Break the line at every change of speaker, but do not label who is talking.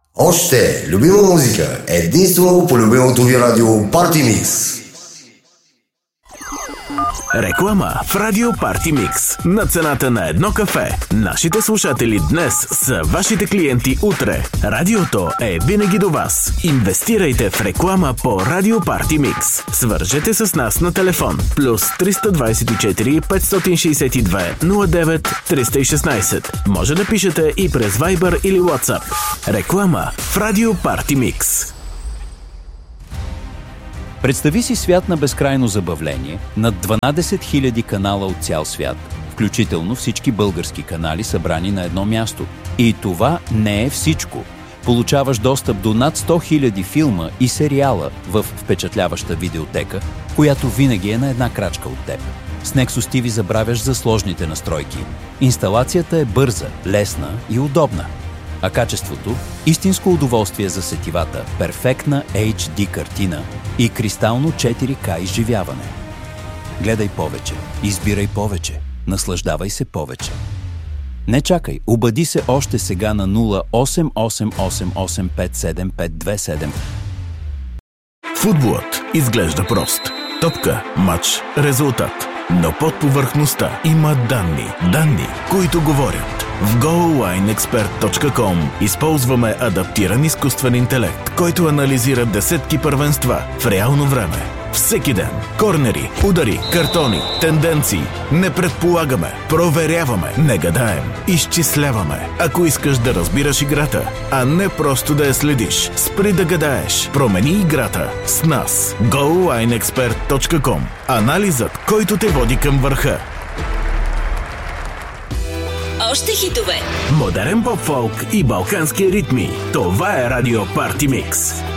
Още любима музика единствено по любимото ви радио Party Mix.
Реклама в Радио Party Mix. На цената на едно кафе. Нашите слушатели днес са вашите клиенти утре. Радиото е винаги до вас. Инвестирайте в реклама по Радио Party Mix. Свържете с нас на телефон плюс 324 562 09 316. Може да пишете и през Viber или WhatsApp. Реклама в Радио Party Mix.
Представи си свят на безкрайно забавление, над 12 000 канала от цял свят, включително всички български канали събрани на едно място. И това не е всичко. Получаваш достъп до над 100 000 филма и сериала в впечатляваща видеотека, която винаги е на една крачка от теб. С Nexus TV забравяш за сложните настройки. Инсталацията е бърза, лесна и удобна. А качеството – истинско удоволствие за сетивата, перфектна HD картина и кристално 4K изживяване. Гледай повече, избирай повече, наслаждавай се повече. Не чакай, обади се още сега на 0888857527.
Футболът изглежда прост. Топка, матч, резултат. Но под повърхността има данни, които говорят. В GoalLineExpert.com използваме адаптиран изкуствен интелект, който анализира десетки първенства в реално време. Всеки ден. Корнери, удари, картони, тенденции. Не предполагаме, проверяваме, не гадаем, изчисляваме. Ако искаш да разбираш играта, а не просто да я следиш, спри да гадаеш. Промени играта с нас. GoalLineExpert.com. Анализът, който те води към върха.
Още хитове.
Модерен поп-фолк и балкански ритми. Това е Радио Party Mix.